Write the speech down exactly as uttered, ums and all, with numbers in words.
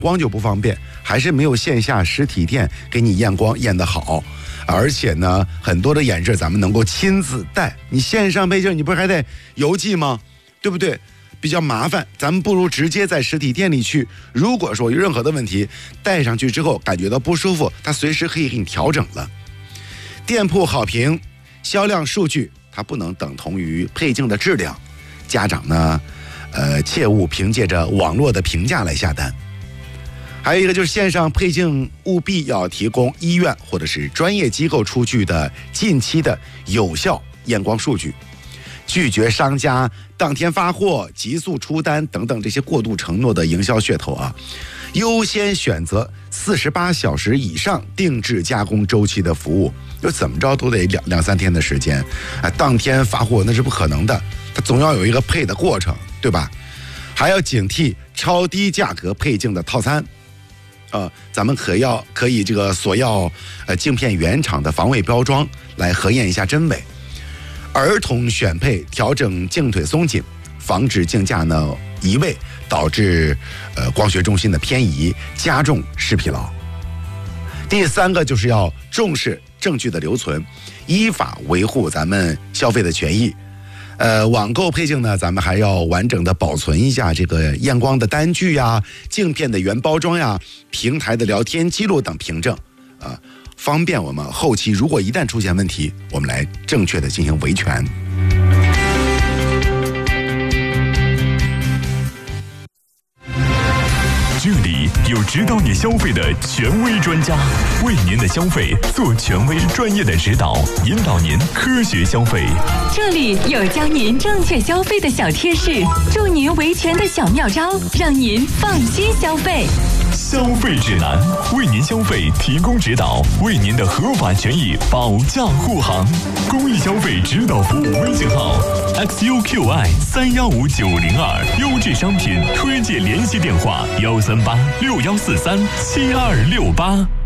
光就不方便，还是没有线下实体店给你验光验得好。而且呢，很多的眼镜咱们能够亲自戴，你线上配镜你不是还得邮寄吗？对不对？比较麻烦，咱们不如直接在实体店里去。如果说有任何的问题，戴上去之后感觉到不舒服，它随时可以给你调整了。店铺好评、销量数据，它不能等同于配镜的质量。家长呢，呃，切勿凭借着网络的评价来下单。还有一个就是线上配镜务必要提供医院或者是专业机构出具的近期的有效验光数据，拒绝商家当天发货、急速出单等等这些过度承诺的营销噱头啊，优先选择四十八小时以上定制加工周期的服务，就怎么着都得两两三天的时间啊，当天发货那是不可能的，它总要有一个配的过程，对吧？还要警惕超低价格配镜的套餐。呃，咱们可要可以这个索要呃镜片原厂的防伪标装来核验一下真伪。儿童选配调整镜腿松紧，防止镜架呢移位，导致呃光学中心的偏移，加重视疲劳。第三个就是要重视证据的留存，依法维护咱们消费的权益。呃，网购配镜呢，咱们还要完整的保存一下这个验光的单据呀、镜片的原包装呀、平台的聊天记录等凭证，啊、呃，方便我们后期如果一旦出现问题，我们来正确的进行维权。 这里有指导你消费的权威专家，为您的消费做权威专业的指导，引导您科学消费。 这里有教您正确消费的小贴士，助您维权的小妙招，让您放心消费。 消费指南，为您消费提供指导，为您的合法权益保驾护航。公益消费指导服务微信号 X U Q I 三幺五九零二，优质商品推荐联系电话幺三八六幺四三七二六八。